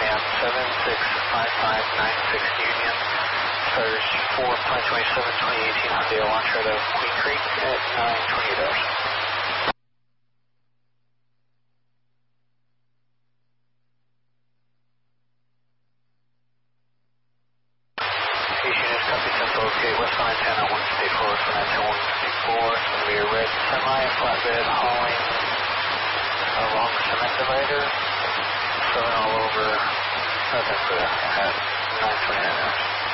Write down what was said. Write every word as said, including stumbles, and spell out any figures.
Sam seven six five five nine six Union. Starters four, twenty twenty-seven, twenty eighteen Hyundai Elantra out of Queen Creek at nine twenty-eight hours. East units, copy tempo, okay, westbound antenna, one stay forward for nine ten one fifty-four. It's going to be a red semi, flatbed, hauling along the cement divider. Seven all over, nothing for that at nine twenty-nine hours.